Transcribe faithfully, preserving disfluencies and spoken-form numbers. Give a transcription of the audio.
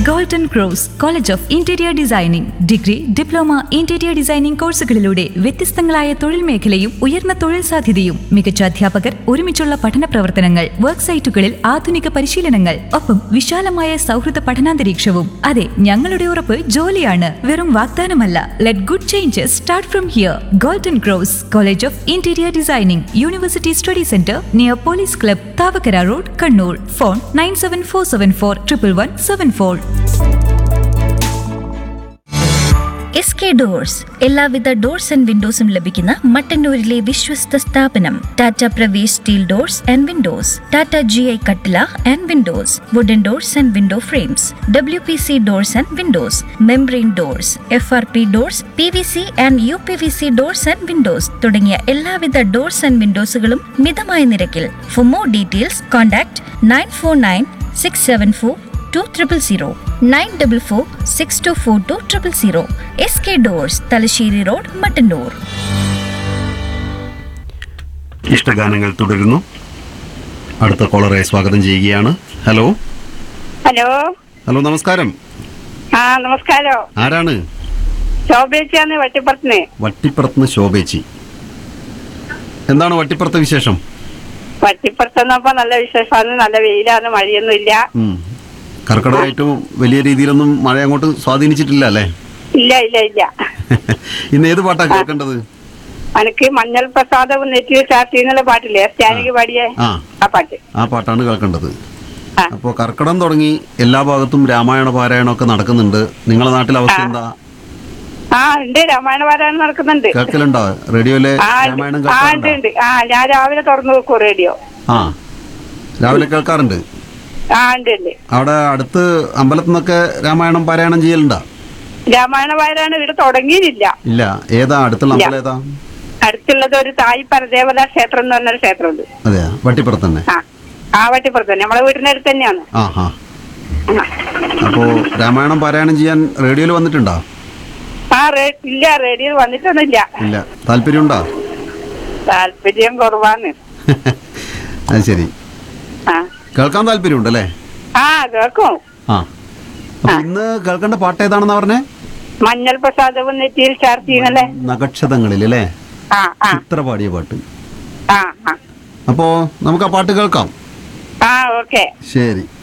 Golden cross college of interior designing degree, diploma, interior designing കോഴ്സുകളിലൂടെ വ്യത്യസ്തങ്ങളായ തൊഴിൽ മേഖലയും ഉയർന്ന തൊഴിൽ സാധ്യതയും മികച്ച അധ്യാപകർ, ഒരുമിച്ചുള്ള പഠന പ്രവർത്തനങ്ങൾ, വർക്ക് സൈറ്റുകളിൽ ആധുനിക പരിശീലനങ്ങൾ, ഒപ്പം വിശാലമായ സൗഹൃദ പഠനാന്തരീക്ഷവും. അതെ, ഞങ്ങളുടെ ഉറപ്പ് ജോലിയാണ്, വെറും വാഗ്ദാനമല്ല. Let good changes start from here. Golden cross college of interior designing, university study centre near police club, Thavakkara road, Kannur. Phone nine seven four seven four triple one seven four. S K doors, എല്ലാവിധ doors and വിൻഡോസും ലഭിക്കുന്ന മട്ടന്നൂരിലെ വിശ്വസ്ത സ്ഥാപനം. Tata Pravesh steel doors and Windows, Tata G I കട്ടില and Windows, wooden doors and window frames, W P C doors and Windows, membrane doors, F R P doors, P V C and you P V C doors and Windows തുടങ്ങിയ എല്ലാവിധ doors and വിൻഡോസുകളും മിതമായ നിരക്കിൽ. For more details contact nine four nine six seven four two triple zero, nine double four six to four two triple zero. S K doors, Thalassery road, Mattannur. ഇഷ്ടഗാനങ്ങൾ തുടരുന്നു. അടുത്ത cholerae സ്വാഗതം ചെയ്യുകയാണ്. Hello hello hello നമസ്കാരം. ആ നമസ്കാരം. ആരാണ്? ശോഭേച്ചിയാണ്, വട്ടിപ്പുറത്തുനിന്ന്. വട്ടിപ്പുറത്തുനിന്ന് ശോഭേച്ചി. എന്താണ് വട്ടിപ്പുറത്തെ വിശേഷം? വട്ടിപ്പുറത്തുനിന്നപ്പോ നല്ല വിശേഷമാണ്. നല്ല വെയിലാണ്, മഴയൊന്നും ഇല്ല. കർക്കിടകമായിട്ടും വലിയ രീതിയിലൊന്നും മഴ അങ്ങോട്ട് സ്വാധീനിച്ചിട്ടില്ല അല്ലേ? ഇല്ല ഇല്ല ഇല്ല. ഇന്ന് ഏത് പാട്ടാ കേൾക്കേണ്ടത്? എനിക്ക് മഞ്ഞൾ പ്രസാദവും നെറ്റിയിൽ ചാർത്തി എന്നുള്ള പാട്ടില്ലേ, സ്റ്റാനിക്ക് പാടിയേ, ആ പാട്ട്. ആ പാട്ടാണ് കേൾക്കേണ്ടത്. അപ്പോ കർക്കിടകം തുടങ്ങി എല്ലാ ഭാഗത്തും രാമായണ പാരായണം ഒക്കെ നടക്കുന്നുണ്ട്. നിങ്ങളുടെ നാട്ടിലെ അവസ്ഥ എന്താ? ആ ഉണ്ട്, രാമായണ പാരായണം നടക്കുന്നുണ്ട്. കേൾക്കലുണ്ടോ റേഡിയോയിലെ രാമായണം? ഉണ്ട്. ആ ഞാൻ രാവിലെ തുറന്നു വെക്കും റേഡിയോ. ആ രാവിലെ കേൾക്കാറുണ്ട്. ആ ഉണ്ട് ഉണ്ട്. അവിടെ അടുത്ത് അമ്പലത്തിൽ നിന്നൊക്കെ രാമായണം പാരായണം ചെയ്യലുണ്ടോ? രാമായണ പാരായണം ഇവിടെ തുടങ്ങിയില്ല. ഇല്ല. ഏതാ അടുത്തുള്ള അമ്പലം? ഏതാ അടുത്തുള്ളത്? ഒരു തായ് പരദേവത ക്ഷേത്രം എന്ന് പറഞ്ഞൊരു ക്ഷേത്രമുണ്ട്. അതെ, വട്ടിപ്പുറത്ത് തന്നെ. ആ വട്ടിപ്പുറത്ത് തന്നെ, നമ്മളെ വീടിന്റെ അടുത്ത് തന്നെയാണ്. ആഹാ. അപ്പോ രാമായണം പാരായണം ചെയ്യാൻ റേഡിയോയിൽ വന്നിട്ടുണ്ടോ? ആ ഇല്ല, റേഡിയോയിൽ വന്നിട്ടൊന്നുമില്ല. ഇല്ല. താല്പര്യമുണ്ടോ? താല്പര്യം കുറവാണ്. അത് ശരി. കേൾക്കാൻ താല്പര്യമുണ്ടല്ലേ? ആ കേൾക്കും. ആ ഇന്ന് കേൾക്കേണ്ട പാട്ട് ഏതാണെന്ന് പറഞ്ഞേ? മഞ്ഞൾ പ്രസാദവും നെറ്റിയിൽ ചാർത്തിയല്ലേ, നക്ഷതങ്ങളിൽ അല്ലേ? ചിത്ര പാടിയ പാട്ട്. ആ അപ്പോ നമുക്ക് ആ പാട്ട് കേൾക്കാം. ആ ഓക്കെ, ശരി.